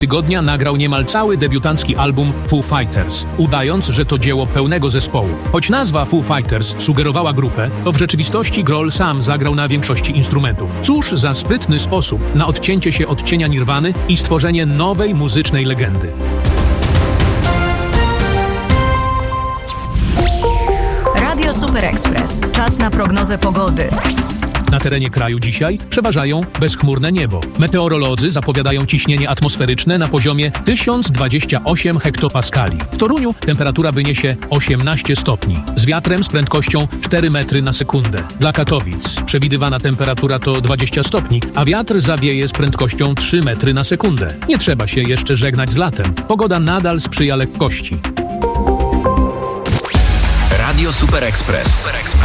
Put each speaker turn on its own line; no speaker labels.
tygodnia nagrał niemal cały debiutancki album Foo Fighters, udając, że to dzieło pełnego zespołu. Choć nazwa Foo Fighters sugerowała grupę, to w rzeczywistości Grohl sam zagrał na większości instrumentów. Cóż za sprytny sposób na odcięcie się od cienia Nirwany i stworzenie nowej muzycznej legendy.
Radio Super Express. Czas na prognozę pogody.
Na terenie kraju dzisiaj przeważają bezchmurne niebo. Meteorolodzy zapowiadają ciśnienie atmosferyczne na poziomie 1028 hektopaskali. W Toruniu temperatura wyniesie 18 stopni, z wiatrem z prędkością 4 metry na sekundę. Dla Katowic przewidywana temperatura to 20 stopni, a wiatr zawieje z prędkością 3 metry na sekundę. Nie trzeba się jeszcze żegnać z latem. Pogoda nadal sprzyja lekkości.
Radio Super Express.